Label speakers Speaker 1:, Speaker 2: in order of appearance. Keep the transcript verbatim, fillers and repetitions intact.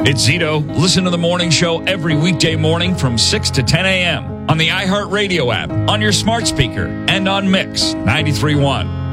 Speaker 1: It's Zito. Listen to the morning show every weekday morning from six to ten a.m. on the iHeartRadio app, on your smart speaker, and on Mix ninety-three point one.